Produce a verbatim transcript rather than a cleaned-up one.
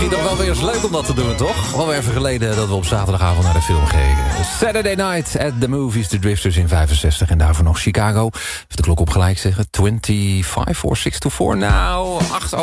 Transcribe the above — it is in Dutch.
Hey, toch wel weer eens leuk om dat te doen, toch? Wel weer even geleden dat we op zaterdagavond naar de film gingen. Saturday Night at the Movies, The Drifters in vijfenzestig. En daarvoor nog Chicago. Even de klok op gelijk zeggen. vijfentwintig, four, six to four. Nou, acht